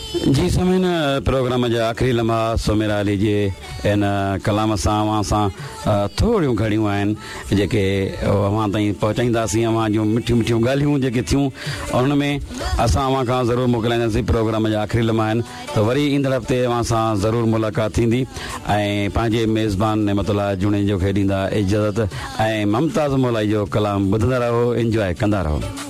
जी समीन प्रोग्राम जा आख़िरी लम्हा सुमेरा अली जे इन कलाम सां अव्हां सां थोरियूं घणियूं आहिनि जेके अव्हां ताईं पहुचाईंदासीं। अव्हां जूं मिठियूं मिठियूं ॻाल्हियूं जेके थियूं उन में असां अव्हां खां ज़रूरु मोकिलाईंदासीं। प्रोग्राम जा आख़िरी लम्हा आहिनि त वरी ईंदड़ हफ़्ते अव्हां सां ज़रूरु मुलाक़ात थींदी ऐं पंहिंजे मेज़बान नेमतुल्लाह जुणे जो खे ॾींदा इजाज़त ऐं मुमताज़ मौलाई जो कलाम ॿुधंदा रहो, इंजॉय कंदा रहो।